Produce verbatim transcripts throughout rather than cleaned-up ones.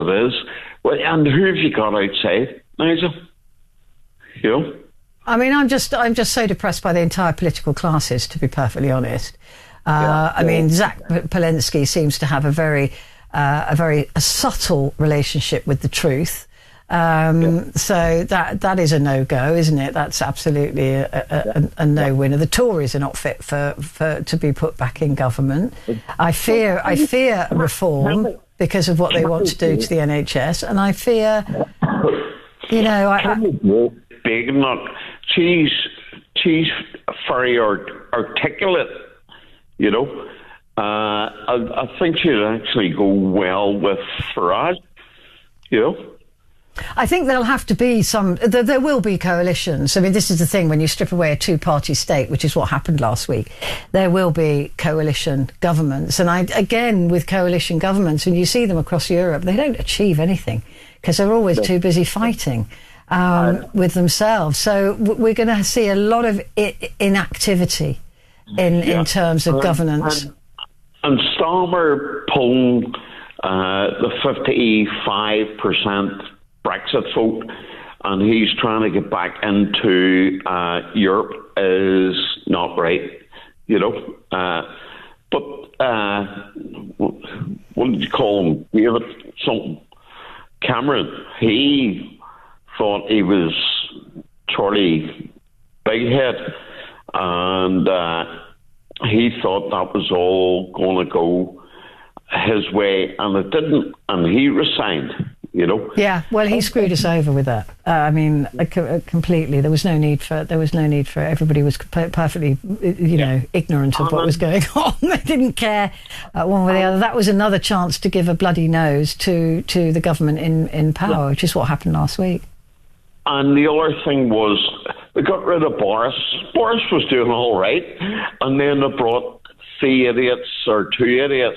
it is. Well, and who have you got outside, Nigel? You know? I mean, I'm just I'm just so depressed by the entire political classes, to be perfectly honest. Uh, Yeah, I yeah. mean, Zach Polensky seems to have a very uh, a very a subtle relationship with the truth. Um, Yeah. So that that is a no-go, isn't it? That's absolutely a, a, a, a no-winner. The Tories are not fit for, for to be put back in government. I fear I fear reform because of what they want to do to the N H S, and I fear, you know, I, I, Big enough. She's she's very art, articulate, you know. Uh, I, I think she'd actually go well with Farage, you know. I think there'll have to be some, there, there will be coalitions. I mean, this is the thing, when you strip away a two-party state, which is what happened last week, there will be coalition governments. And I, again, with coalition governments, when you see them across Europe, they don't achieve anything because they're always too busy fighting um, with themselves. So w- we're going to see a lot of I- inactivity in, Yeah. in terms of And- governance. And, and Starmer pulled uh, the fifty-five percent Brexit vote, and he's trying to get back into uh, Europe is not right, you know. Uh, but uh, what did you call him? David something. Cameron. He thought he was Charlie Bighead, and uh, he thought that was all going to go his way, and it didn't, and he resigned. You know. Yeah, well, he screwed us over with that. Uh, I mean, uh, co- uh, completely. There was no need for. There was no need for. Everybody was per- perfectly, uh, you Yeah. know, ignorant of what was going on. They didn't care uh, one way or the other. That was another chance to give a bloody nose to to the government in in power, which is what happened last week. And the other thing was they got rid of Boris. Boris was doing all right, and then they brought three idiots or two idiots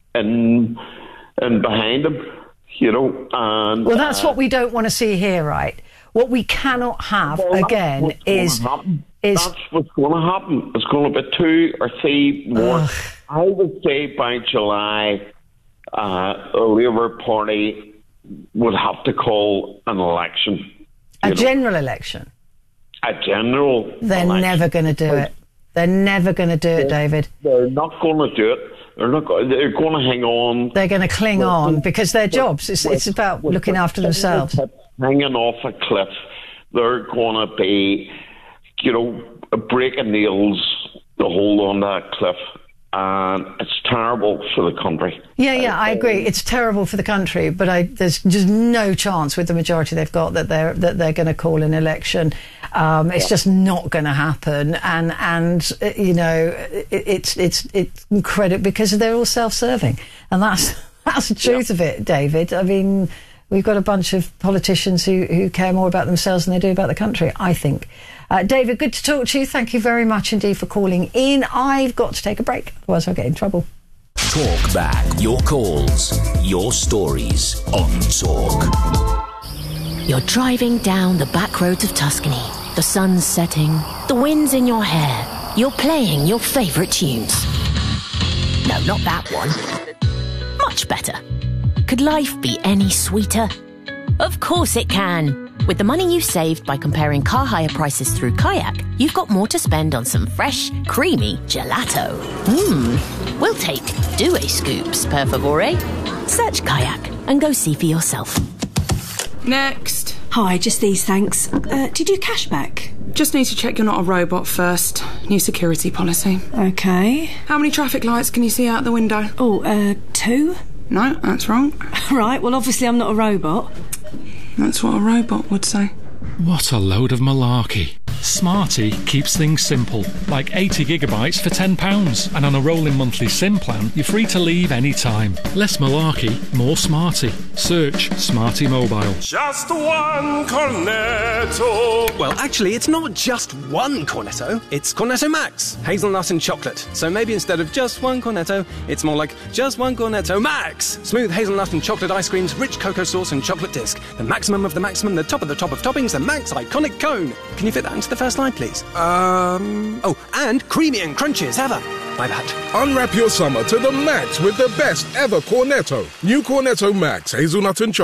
in in behind him. You know, and Well, that's uh, what we don't want to see here, right? What we cannot have well, that's again what's gonna is happen. is that's what's going to happen. It's going to be two or three more. Ugh. I would say by July, uh, the Labour Party would have to call an election. a you know, general election. a general. They're election. never going to do it. They're never going to do it, David. They're not going to do it. They're not. Go- they're going to hang on. They're going to cling Well, on with- because their jobs. It's, it's about with looking the after themselves. Hanging off a cliff, they're going to be, you know, breaking nails to hold on that cliff, and it's terrible for the country. Yeah, yeah, I agree. It's terrible for the country, but I, there's just no chance with the majority they've got that they're that they're going to call an election. Um, it's Yeah. just not going to happen, and and uh, you know, it, it's it's it's incredible because they're all self-serving, and that's that's the truth of it, David. I mean, we've got a bunch of politicians who who care more about themselves than they do about the country, I think. Uh, David, good to talk to you. Thank you very much indeed for calling in. I've got to take a break, otherwise I'll get in trouble. Talk back. Your calls, your stories on Talk. You're driving down the back roads of Tuscany. The sun's setting, the wind's in your hair. You're playing your favourite tunes. No, not that one. Much better. Could life be any sweeter? Of course it can. With the money you've saved by comparing car hire prices through Kayak, you've got more to spend on some fresh, creamy gelato. Mmm. We'll take Due Scoops, per favore. Search Kayak and go see for yourself. Next. Hi, just these, thanks. Uh, do you do cashback? Just need to check you're not a robot first. New security policy. Okay. How many traffic lights can you see out the window? Oh, uh, two? No, that's wrong. Right, well, obviously I'm not a robot. That's what a robot would say. What a load of malarkey. Smarty keeps things simple, like eighty gigabytes for ten pounds. And on a rolling monthly SIM plan, you're free to leave any time. Less malarkey, more Smarty. Search Smarty Mobile. Just one cornetto. Well, actually, it's not just one Cornetto. It's Cornetto Max, hazelnut and chocolate. So maybe instead of just one Cornetto, it's more like just one Cornetto Max. Smooth hazelnut and chocolate ice creams, rich cocoa sauce and chocolate disc. The maximum of the maximum, the top of the top of toppings, the Max iconic cone. Can you fit that into the first line, please? Um. Oh, and creamy and crunchy as ever. my bad. Unwrap your summer to the max with the best ever Cornetto. New Cornetto Max, hazelnut and chocolate.